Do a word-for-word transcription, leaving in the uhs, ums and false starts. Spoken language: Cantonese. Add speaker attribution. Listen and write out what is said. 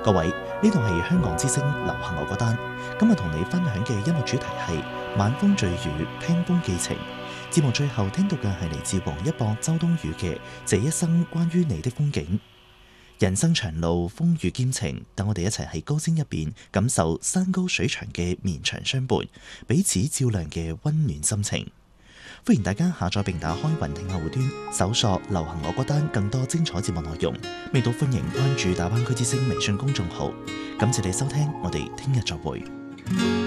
Speaker 1: 各位，呢度係香港之聲流行樂歌單，今日同你分享嘅音樂主題係晚風醉雨，聽風寄情。節目最後聽到嘅係嚟自王一博、周冬雨嘅《這一生關於你的風景》。人生長路，風雨兼程，等我哋一齊喺高聲入邊感受山高水長嘅綿長相伴，彼此照亮嘅溫暖心情。歡迎大家下載並打開雲聽客戶端，搜索流行樂歌單，更多精彩節目內容。未到歡迎關注大灣區之聲微信公眾號。感謝你收聽，我哋聽日再會。